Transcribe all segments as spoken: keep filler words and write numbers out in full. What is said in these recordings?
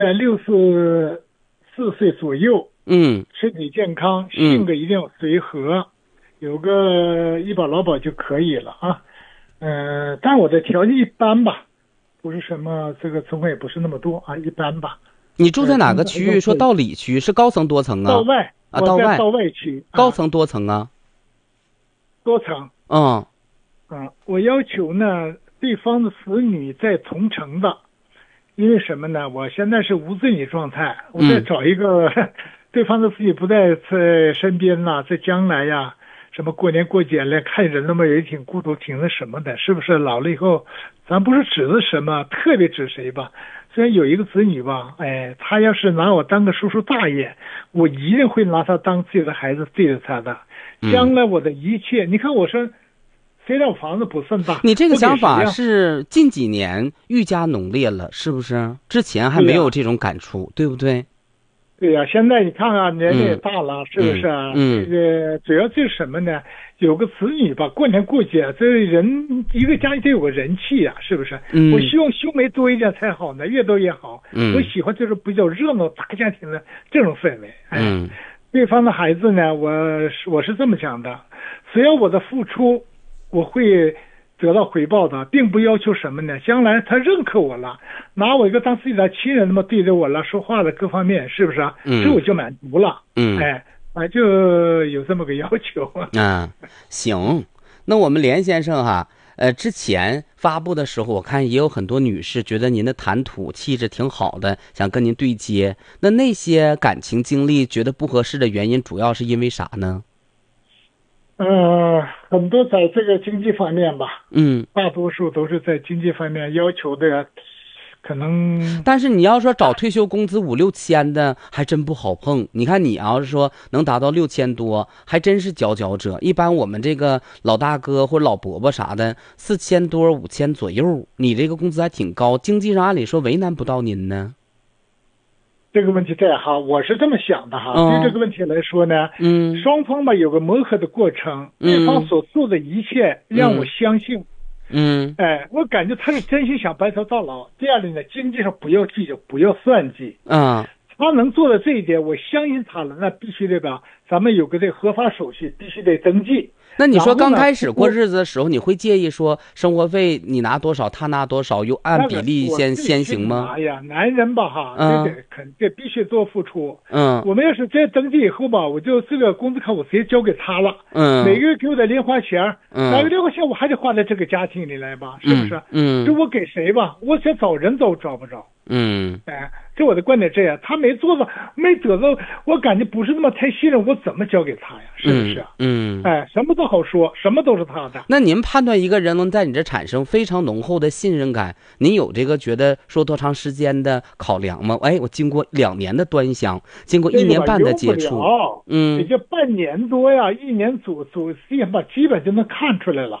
在六十四岁左右， 嗯， 身体健康，性格一定要随和，有个医保劳保就可以了啊。嗯、呃，但我的条件一般吧，不是什么这个存款也不是那么多啊，一般吧。 你住在哪个区域？说道里区是高层多层啊？ 道外啊，道外。 道外区。 高层多层啊？ 多层。 嗯。 啊，我要求呢，对方的子女在同城的，因为什么呢？我现在是无子女状态，我再找一个、嗯、对方的子女不在在身边了，在将来呀，什么过年过节了，看人那么也挺孤独，挺那什么的，是不是？老了以后，咱不是指的什么特别指谁吧？虽然有一个子女吧，哎，他要是拿我当个叔叔大爷，我一定会拿他当自己的孩子对着他的。将来我的一切，嗯、你看我说。谁让房子不算大？ 你这个想法是近几年愈加浓烈了，是不是？之前还没有这种感触， 对,、啊、对不对？ 对呀、啊，现在你看啊，年龄也大了，嗯、是不是啊？ 嗯， 这个主要就是什么呢？有个子女吧，过年过节，这人一个家里得有个人气呀、啊，是不是？ 嗯， 我希望兄妹多一点才好呢，越多越好。 嗯， 我喜欢就是比较热闹大家庭的这种氛围。哎、 嗯， 对方的孩子呢，我我是这么讲的，只要我的付出。我会得到回报的，并不要求什么呢？将来他认可我了，拿我一个当自己的亲人那么对着我了，说话的各方面是不是啊？ 嗯， 这我就满足了。 嗯， 哎，啊，就有这么个要求。 啊，行，那我们连先生哈，呃，之前发布的时候，我看也有很多女士觉得您的谈吐气质挺好的，想跟您对接。那那些感情经历觉得不合适的原因，主要是因为啥呢？ 呃，很多在这个经济方面吧， 嗯， 大多数都是在经济方面要求的，可能。 但是你要说找退休工资五六千的，还真不好碰。你看你要是说能达到六千多，还真是佼佼者。一般我们这个老大哥或者老伯伯啥的，四千多五千左右，你这个工资还挺高，经济上按理说为难不到您呢。 这个问题在哈，我是这么想的哈。 嗯、 对这个问题来说呢， 嗯， 双方吧有个磨合的过程，对方所做的一切让我相信， 嗯， 哎，我感觉他是真心想白头到老。第二呢，经济上不要计较，不要算计， 啊， 他能做到这一点，我相信他了，那必须得吧，咱们有个这合法手续，必须得登记。 那你说刚开始过日子的时候，你会介意说生活费你拿多少，他拿多少，又按比例先先行吗？ 哎呀，男人吧哈， 嗯、 这个肯这必须多付出。 嗯， 我们要是这登记以后吧，我就这个工资卡我直接交给他了。 嗯， 每个月给我的零花钱， 嗯， 哪个零花钱我还得花在这个家庭里来吧，是不是？ 嗯， 这我给谁吧？我想找人都找不着。 嗯， 哎，这我的观点这样，他没做到，没得到，我感觉不是那么太信任，我怎么交给他呀？是不是？ 嗯，嗯哎，什么都好说，什么都是他的。 那您判断一个人能在你这产生非常浓厚的信任感，您有这个觉得说多长时间的考量吗？哎，我经过两年的端详，经过一年半的接触，嗯， 也就半年多呀，一年左左右吧，基本就能看出来了。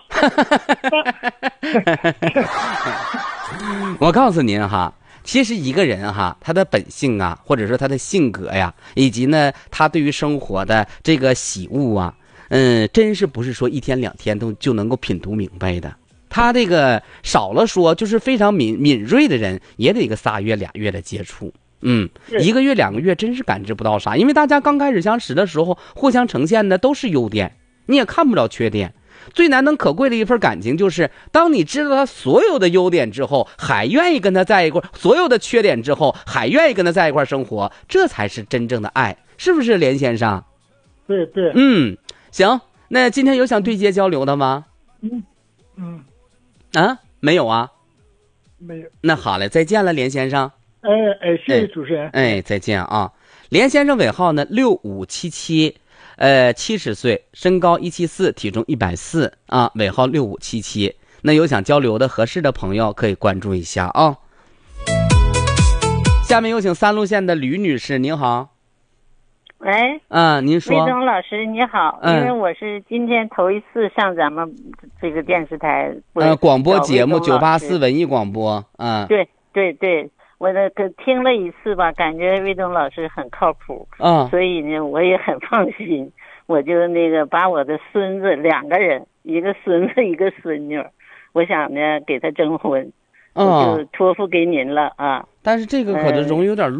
我告诉您哈。其实一个人哈，他的本性啊，或者说他的性格呀，以及呢，他对于生活的这个喜恶啊，嗯，真是不是说一天两天都就能够品读明白的。他这个少了说，就是非常敏敏锐的人，也得一个仨月俩月的接触，嗯，一个月两个月真是感知不到啥，因为大家刚开始相识的时候，互相呈现的都是优点，你也看不着缺点。最难能可贵的一份感情，就是当你知道他所有的优点之后，还愿意跟他在一块；所有的缺点之后，还愿意跟他在一块生活，这才是真正的爱，是不是，连先生？ 对对， 嗯，行，那今天有想对接交流的吗？ 嗯嗯， 啊，没有啊， 没有。 那好嘞，再见了，连先生。 哎哎，谢谢主持人。 哎，哎再见啊，连先生尾号呢六五七七。呃，七十岁，身高一七四，体重一百四啊，尾号六五七七。那有想交流的合适的朋友可以关注一下啊。下面有请三路线的吕女士，您好。 喂， 嗯，您说。 魏东老师你好， 嗯、 因为我是今天头一次上咱们这个电视台， 呃，广播节目九八四文艺广播，嗯， 对对对。我那个听了一次吧，感觉魏东老师很靠谱， 嗯， 所以呢，我也很放心，我就那个把我的孙子两个人，一个孙子一个孙女，我想呢给他征婚， 嗯、 我就托付给您了啊。 但是这个可能容易有点